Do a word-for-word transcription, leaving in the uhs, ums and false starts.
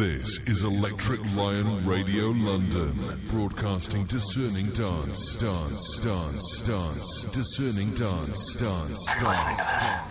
This is Electric Lion Radio London, broadcasting discerning dance, dance, dance, dance, discerning dance, dance, dance.